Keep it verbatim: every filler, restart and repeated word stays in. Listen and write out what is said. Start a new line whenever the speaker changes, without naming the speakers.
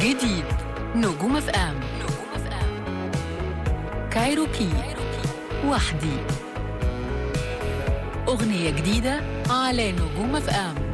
جديد نجوم اف ام كايروكي وحدي، أغنية جديدة على نجوم اف ام.